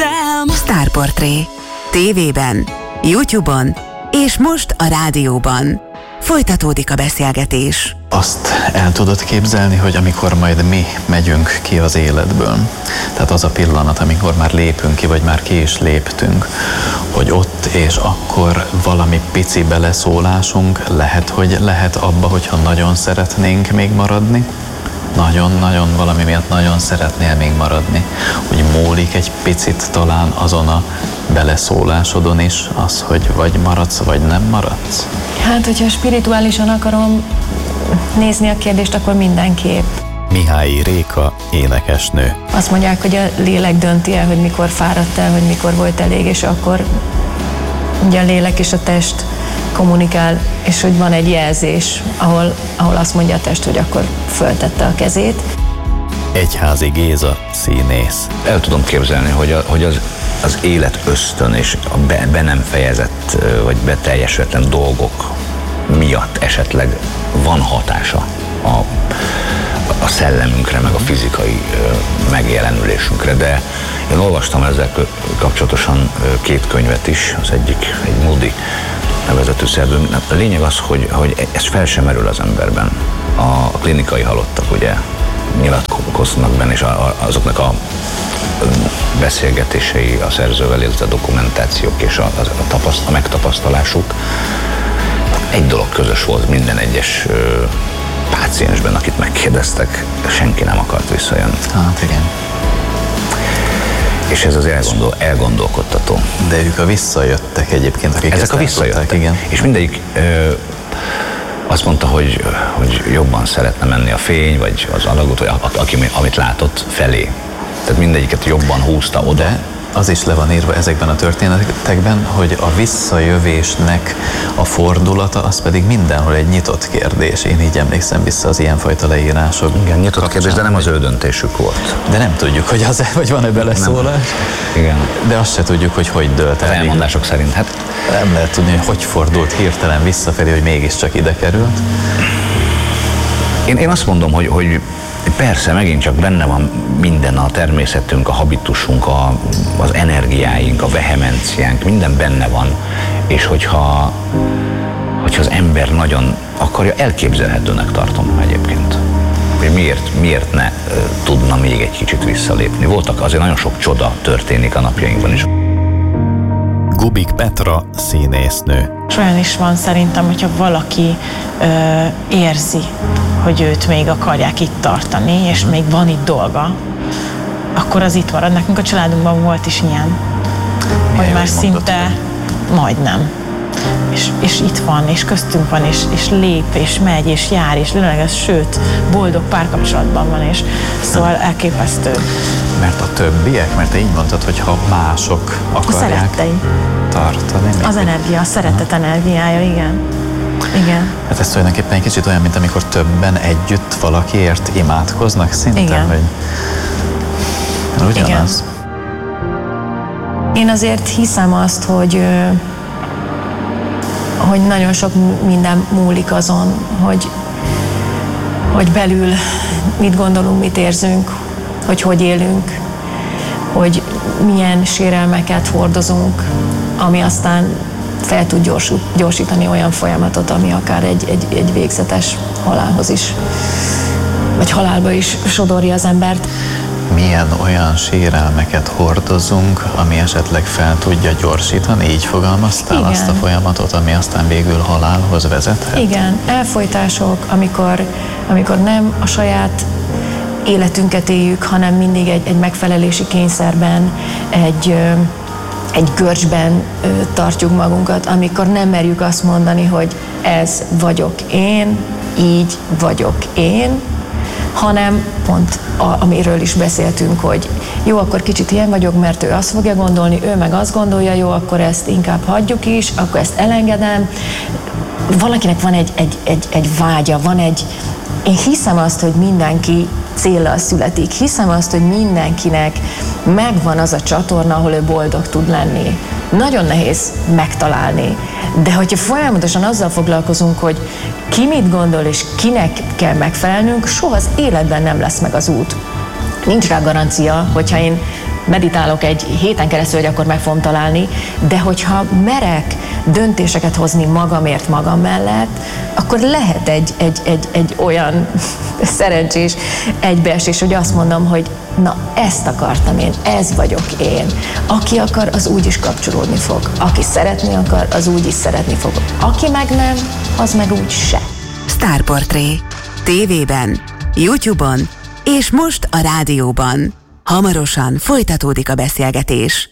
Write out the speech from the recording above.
értem. Sztárportré. TV-ben, YouTube-on és most a rádióban. Folytatódik a beszélgetés. Azt el tudod képzelni, hogy amikor majd mi megyünk ki az életből, tehát az a pillanat, amikor már lépünk ki, vagy már ki is léptünk, hogy ott és akkor valami pici beleszólásunk lehet abba, hogyha nagyon szeretnénk még maradni, nagyon-nagyon valami miatt nagyon szeretnél még maradni, hogy múlik egy picit talán azon a beleszólásodon is az, hogy vagy maradsz, vagy nem maradsz? Hát, hogyha spirituálisan akarom nézni a kérdést, akkor mindenképp. Mihályi Réka, énekesnő. Azt mondják, hogy a lélek dönti el, hogy mikor fáradt el, hogy mikor volt elég, és akkor ugye a lélek és a test kommunikál, és hogy van egy jelzés, ahol azt mondja a test, hogy akkor föltette a kezét. Egyházi Géza, színész. El tudom képzelni, hogy az élet ösztön és a be nem fejezett vagy beteljesületlen dolgok miatt esetleg van hatása a szellemünkre, meg a fizikai megjelenülésünkre, de én olvastam ezzel kapcsolatosan 2 könyvet is, az egyik egy Moody nevezetű szerző. A lényeg az, hogy ez fel sem merül az emberben. A klinikai halottak ugye nyilatkoznak benne, és azoknak a beszélgetései a szerzővel, illetve a dokumentációk és a megtapasztalásuk. Egy dolog közös volt minden egyes páciensben, akit megkérdeztek, senki nem akart visszajönni. Hát igen. És ez azért elgondolkodtató. De ők a visszajöttek egyébként, akik ezek a visszajöttek, igen. És mindegyik azt mondta, hogy jobban szeretne menni a fény, vagy az alagút, vagy amit látott felé. Tehát mindegyiket jobban húzta oda. De az is le van írva ezekben a történetekben, hogy a visszajövésnek a fordulata, az pedig mindenhol egy nyitott kérdés. Én így emlékszem vissza az ilyenfajta leírások. Igen, nyitott kérdés, de nem az ő döntésük volt. De nem tudjuk, hogy az-e, vagy van-e beleszólás. Igen. De azt se tudjuk, hogy dőlt el. Az elmondások szerint. Hát nem lehet tudni, hogy fordult hirtelen visszafelé, hogy mégiscsak ide került. Én azt mondom, hogy persze, megint csak benne van minden, a természetünk, a habitusunk, az energiáink, a vehemenciánk, minden benne van, és hogyha az ember nagyon akarja, elképzelhetőnek tartom egyébként, hogy miért ne tudna még egy kicsit visszalépni. Voltak azért nagyon sok csoda történik a napjainkban is. Gubik Petra, színésznő. És olyan is van szerintem, hogyha valaki érzi, hogy őt még akarják itt tartani, és még van itt dolga, akkor az itt marad. Nekünk a családunkban volt is ilyen, hogy már szinte majdnem. És itt van, és köztünk van, és lép, és megy, és jár, és lényegez, sőt, boldog párkapcsolatban van, és szóval elképesztő. Mert a többiek, mert te így mondtad, hogy ha mások akarják tartani. Az energia, a szeretet energiája, igen. Igen. Hát ez tulajdonképpen egy kicsit olyan, mint amikor többen együtt valakiért imádkoznak szinten, igen. Vagy ugyanaz. Igen. Én azért hiszem azt, hogy nagyon sok minden múlik azon, hogy belül mit gondolunk, mit érzünk, hogy élünk, hogy milyen sérelmeket hordozunk, ami aztán fel tud gyorsítani olyan folyamatot, ami akár egy végzetes halálhoz is, vagy halálba is sodorja az embert. Milyen olyan sérelmeket hordozunk, ami esetleg fel tudja gyorsítani, így fogalmaztál, igen, azt a folyamatot, ami aztán végül halálhoz vezethet? Igen, elfojtások, amikor nem a saját életünket éljük, hanem mindig egy megfelelési kényszerben, egy görcsben tartjuk magunkat, amikor nem merjük azt mondani, hogy ez vagyok én, így vagyok én, hanem pont amiről is beszéltünk, hogy jó, akkor kicsit ilyen vagyok, mert ő azt fogja gondolni, ő meg azt gondolja, jó, akkor ezt inkább hagyjuk is, akkor ezt elengedem. Valakinek van egy vágya, én hiszem azt, hogy mindenki céllal születik, hiszem azt, hogy mindenkinek megvan az a csatorna, ahol ő boldog tud lenni. Nagyon nehéz megtalálni, de hogyha folyamatosan azzal foglalkozunk, hogy ki mit gondol és kinek kell megfelelnünk, soha az életben nem lesz meg az út. Nincs rá garancia, hogyha én meditálok egy héten keresztül, hogy akkor meg fogom találni, de hogyha merek döntéseket hozni magamért, magam mellett, akkor lehet egy olyan szerencsés egybeesés, hogy azt mondom, hogy na, ezt akartam én, ez vagyok én. Aki akar, az úgy is kapcsolódni fog. Aki szeretni akar, az úgy is szeretni fog. Aki meg nem, az meg úgy se. Sztárportré. TV-ben, YouTube-on és most a rádióban. Hamarosan folytatódik a beszélgetés.